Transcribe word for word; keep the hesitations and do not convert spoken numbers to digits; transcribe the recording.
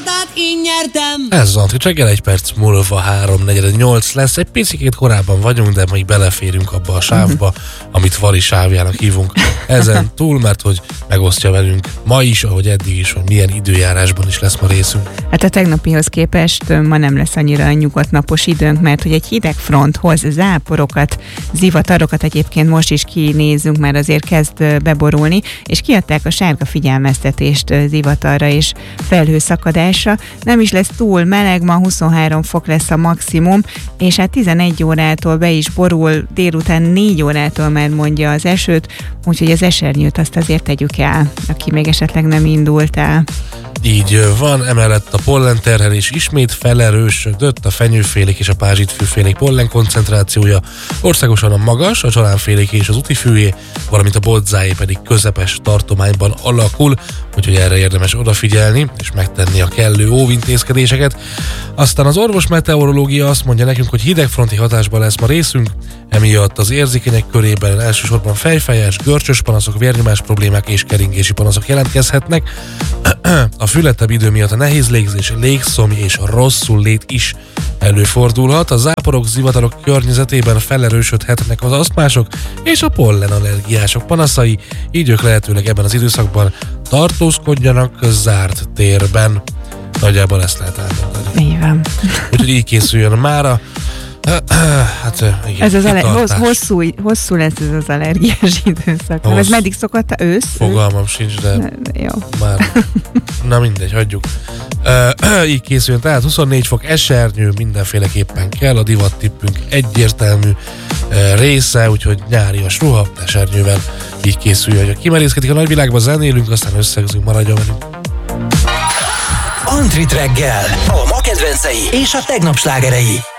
csatát én nyertem. Ez az Antrit reggel, egy perc múlva három negyven nyolc lesz. Egy picikét korábban vagyunk, de még beleférünk abba a sávba, amit Vali sávjának hívunk. Ezen túl, mert hogy megosztja velünk ma is, ahogy eddig is, hogy milyen időjárásban is lesz ma részünk. Hát a tegnapihoz képest ma nem lesz annyira nyugodtnapos időnk, mert hogy egy hideg front hoz záporokat, zivatarokat, egyébként most is kinézünk, már azért kezd beborulni, és kiadták a sárga figyelmeztetést zivatarra és felhőszakadásra. Nem is lesz túl meleg, ma huszonhárom fok lesz a maximum, és hát tizenegy órától be is borul, délután négy órától már mondja az esőt, úgyhogy az esernyőt azt azért tegyük el, aki még esetleg nem indult el. Így van, emellett a pollenterhelés ismét felerősödött, a fenyőfélék és a pázsitfűfélék pollen koncentrációja országosan a magas, a csalánfélék és az utifűjé, valamint a bodzáé pedig közepes tartományban alakul, úgyhogy erre érdemes odafigyelni és megtenni a kellő óvintézkedéseket. Aztán az orvos meteorológia azt mondja nekünk, hogy hidegfronti hatásban lesz ma részünk, emiatt az érzékenyek körében elsősorban fejfájás, görcsös panaszok, vérnyomás problémák és keringési panaszok jelentkezhetnek. A fületebb idő miatt a nehéz légzés, légszomj és a rosszul lét is előfordulhat. A záporok, zivatarok környezetében felerősödhetnek az asztmások és a pollenallergiások panaszai, így ők lehetőleg ebben az időszakban tartózkodjanak zárt térben. Nagyjából ezt lehet elmondani. Így van. Úgyhogy így készüljön mára. Hát, igen, ez az ale- hossz, hosszú, hosszú lesz ez az allergiás időszak. Hossz. Ez meddig szokott a ősz? Fogalmam sincs, de ne, jó. Már. Na mindegy, hagyjuk. Uh, így készüljön, tehát huszonnégy fok esernyő mindenféleképpen kell, a divattippünk egyértelmű uh, része, úgyhogy nyárias ruha esernyővel így készüljön, hogy kimerészkedik a nagyvilágba, zenélünk, aztán összegzünk, maradjon velünk. Antrit reggel, a ma kedvencei és a tegnap slágerei.